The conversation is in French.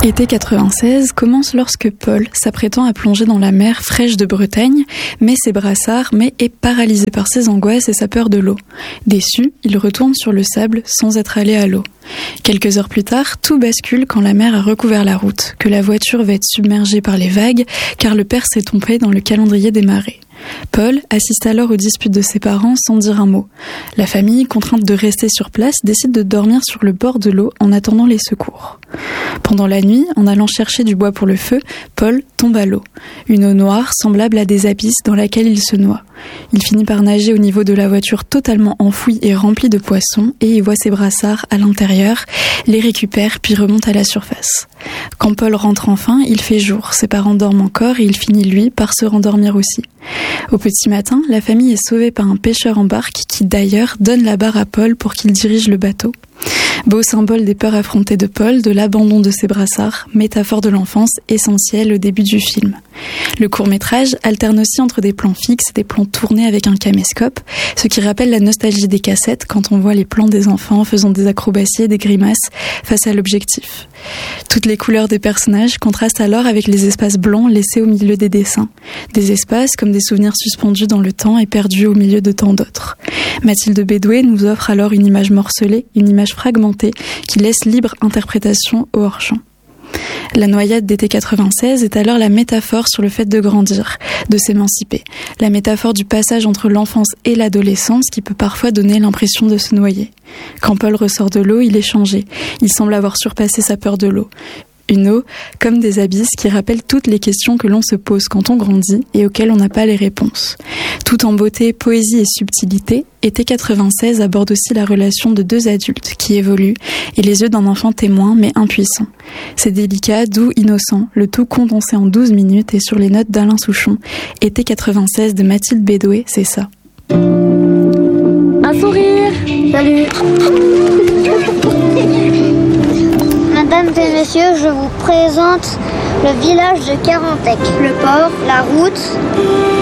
Été 96 commence lorsque Paul s'apprêtant à plonger dans la mer fraîche de Bretagne, met ses brassards mais est paralysé par ses angoisses et sa peur de l'eau. Déçu, il retourne sur le sable sans être allé à l'eau. Quelques heures plus tard, tout bascule quand la mer a recouvert la route, que la voiture va être submergée par les vagues car le père s'est trompé dans le calendrier des marées. Paul assiste alors aux disputes de ses parents sans dire un mot. La famille, contrainte de rester sur place, décide de dormir sur le bord de l'eau en attendant les secours. Pendant la nuit, en allant chercher du bois pour le feu, Paul tombe à l'eau. Une eau noire semblable à des abysses dans laquelle il se noie. Il finit par nager au niveau de la voiture totalement enfouie et remplie de poissons et y voit ses brassards à l'intérieur, les récupère puis remonte à la surface. Quand Paul rentre enfin, il fait jour, ses parents dorment encore et il finit lui par se rendormir aussi. Au petit matin, la famille est sauvée par un pêcheur en barque qui d'ailleurs donne la barre à Paul pour qu'il dirige le bateau. Beau symbole des peurs affrontées de Paul, de l'abandon de ses brassards, métaphore de l'enfance essentielle au début du film. Le court-métrage alterne aussi entre des plans fixes et des plans tournés avec un caméscope, ce qui rappelle la nostalgie des cassettes quand on voit les plans des enfants faisant des acrobaties et des grimaces face à l'objectif. Toutes les couleurs des personnages contrastent alors avec les espaces blancs laissés au milieu des dessins. Des espaces comme des souvenirs suspendus dans le temps et perdus au milieu de tant d'autres. Mathilde Bédoué nous offre alors une image morcelée, une image fragmentée qui laisse libre interprétation au hors-champ. La noyade d'été 96 est alors la métaphore sur le fait de grandir, de s'émanciper. La métaphore du passage entre l'enfance et l'adolescence qui peut parfois donner l'impression de se noyer. Quand Paul ressort de l'eau, il est changé. Il semble avoir surpassé sa peur de l'eau. Une eau comme des abysses qui rappellent toutes les questions que l'on se pose quand on grandit et auxquelles on n'a pas les réponses. Tout en beauté, poésie et subtilité, Été 96 aborde aussi la relation de deux adultes qui évoluent et les yeux d'un enfant témoin mais impuissant. C'est délicat, doux, innocent, le tout condensé en 12 minutes et sur les notes d'Alain Souchon. Été 96 de Mathilde Bédoué, c'est ça. Un sourire. Salut. Mesdames et messieurs, je vous présente le village de Carantec. Le port, la route,